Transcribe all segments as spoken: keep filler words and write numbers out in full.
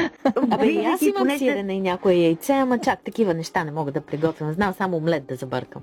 Абе, и аз Винаги, имам понеже- сирене и някое яйце, ама чак такива неща не мога да приготвям. Знам само омлет да забъркам.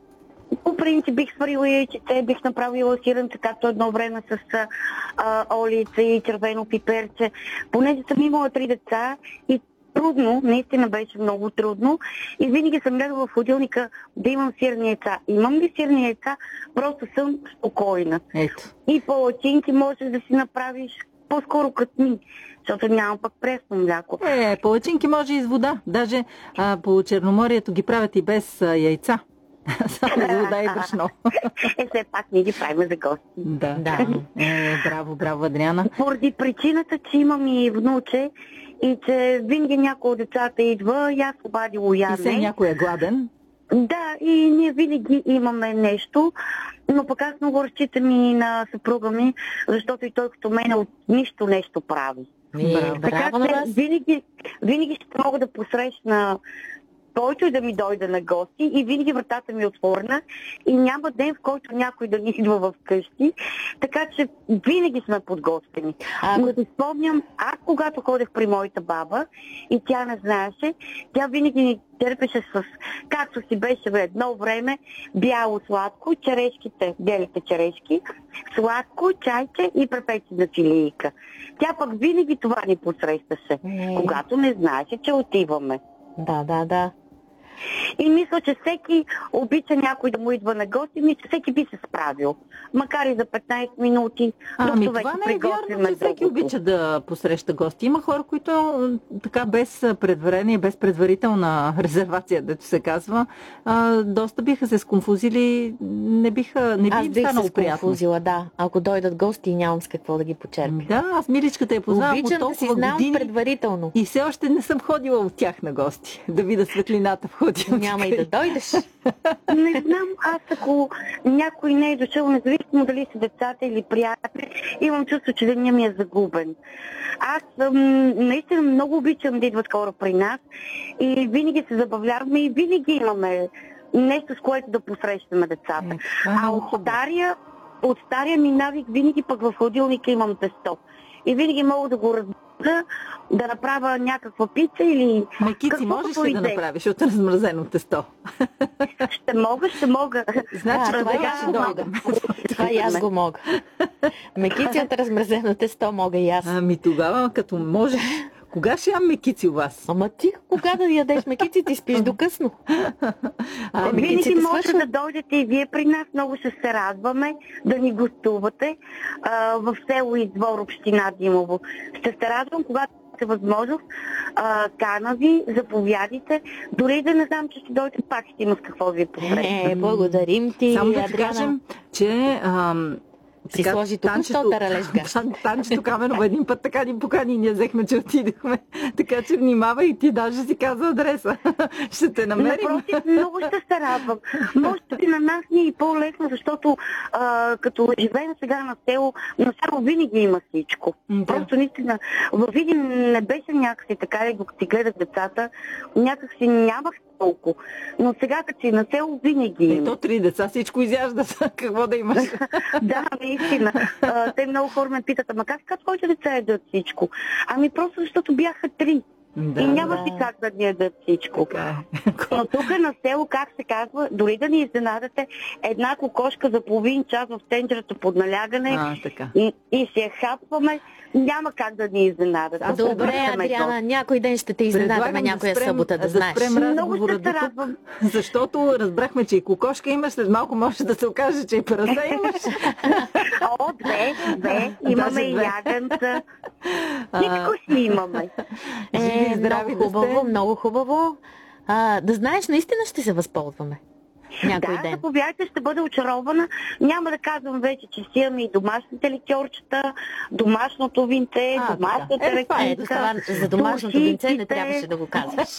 По принцип бих сварила яйчете, бих направила сиренце, както едно време с а, олица и червено пиперче. Понеже съм имала три деца и трудно, наистина беше много трудно и винаги съм гледала в хладилника да имам сирни яйца. Имам ли сирни яйца, просто съм спокойна. Ето. И палачинки можеш да си направиш по-скоро кътни, защото няма пък пресно мляко. Е, палачинки може и с вода. Даже а, по Черноморието ги правят и без а, яйца. Само за вода и брашно. Е, все пак ние ги правим за гости. Да. Да. Е, браво, браво, Адриана. Поради причината, че имам и внуче и че винаги някой от децата идва, и аз обадило я И все не. някой е гладен. Да, и ние винаги имаме нещо, но пък аз много разчитам и на съпруга ми, защото и той като мен от нищо нещо прави. Ми, Браво. Така браво на че вас. винаги, винаги ще мога да посрещна който и да ми дойде на гости и винаги вратата ми е отворена и няма ден, в който някой да ни идва в къщи, така че винаги сме подготвени. А, Но си спомням, аз когато ходех при моята баба и тя не знаеше, тя винаги ни търпеше с, както си беше в едно време, бяло сладко, черешките, белите черешки, сладко, чайче и препечена филийка. Тя пък винаги това ни посрещаше, Е. когато не знаеше, че отиваме. Да, да, да. И мисля, че всеки обича някой да му идва на гости, мисля, че всеки би се справил. Макар и за петнайсет минути, Ами докато това вече не е вярно, приготвяме че всеки другото. обича да посреща гости. Има хора, които м, така без предварение, без предварителна резервация, дето се казва, а, доста биха се сконфузили, не биха, не би Аз им бих станало се приятно. сконфузила, да. Ако дойдат гости и нямам с какво да ги почерпя. Да, аз Миличката я познавам от Обичам да си толкова знам години предварително. и все още не съм ходила от тях на гости, да видя светлината в ходилника. Няма и да дойдеш. Не знам, аз ако някой не е дошъл, независимо дали са децата или приятели, имам чувство, че деня ми е загубен. Аз ам, наистина много обичам да идват хора при нас и винаги се забавляваме и винаги имаме нещо, с което да посрещаме децата. Е, това е А много от хубаво. стария, от стария ми навик винаги пък в хладилника имам тесто. И винаги мога да го разбера, да направя някаква пица или Мекици каквото можеш ли да дойде. направиш от размразено тесто? Ще мога, ще мога. Значи, А, това кога и аз ще го дойдем? мога. Това и аз го мога. Мекици от размразено тесто мога и аз. Ами тогава, като можеш, кога ще ям мекици у вас? Ама ти, кога да ядеш мекици, ти спиш до късно. А, Ами, Винаги мекиците може свършват. да дойдете и вие при нас. Много ще се радваме да ни гостувате а, в село Извор, община Димово. Ще се радвам, когато е възможност. А, кана ви, заповядайте. Дори да не знам, че ще дойдете, пак ще има с какво да ви посрещна. Е, благодарим ти, Само да ти Адриана. кажем, че ам, Си сложи току-що таралеж гаш. Тан- Танчето Каменова един път така ни покани и ние взехме, че отидохме. Така че внимавай и ти даже си каза адреса. Ще те намерим. Напротив, много ще се радвам. Може би на нас ни е и по-лесно, защото а, като живеем сега на село, на село винаги има всичко. Да. Просто наистина, във Видин не беше някакси така, и докато си гледах децата, някакси нямах толкова. Но сега, като си на село, винаги има. Ето три деца, всичко изяжда. Какво да имаш? Да, наистина. А, те много хора ме питат, ама как така твоите деца ядат всичко? Ами просто защото бяха три. Да, и няма да. си как да ни ядат всичко. Така е. Но тук на село, как се казва, дори да ни изненадате, една кокошка за половин час в тенджерата под налягане А, така. и, и се я хапваме, няма как да ни изненадате. Аз Добре, Обръщаме Адриана, някой ден ще те изненадаме Предлагам да някоя спрем- събота, да да знаеш. спрем Много разговора ще до се тук, радвам. защото разбрахме, че и кокошка имаш, след малко може да се окаже, че и парасе имаш. О, две, две, имаме Даже и две. ягънца. А, Всичко си имаме. Живи и Е, здрави много да хубаво, сте. много хубаво. А, да знаеш, наистина ще се възползваме. Някой Да, ден. заповядайте, ще бъда очарована. Няма да казвам вече, че си имаме и домашните ликьорчета, домашното винце, А, домашната така. Е, това е, Ето това рекламка. за домашното винце не тушите. трябваше да го казваш.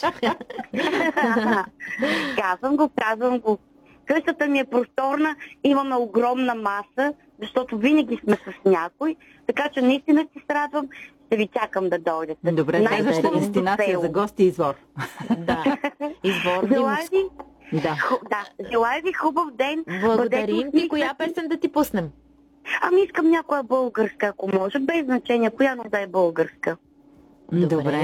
Казвам го, казвам го. Къщата ми е просторна, имаме огромна маса, защото винаги сме с някой, така че наистина ще се радвам, ще ви чакам да дойдете. Добре, Най-хубавото следваща дестинация село. за гости извор. Да. Избор Желая Димовско. ви, Да. ху- да, желая ви хубав ден. Благодарим бъдете ти. усмихнати. Коя песен да ти пуснем? Ами искам някоя българска, ако може, без значение, коя но да е българска. Добре.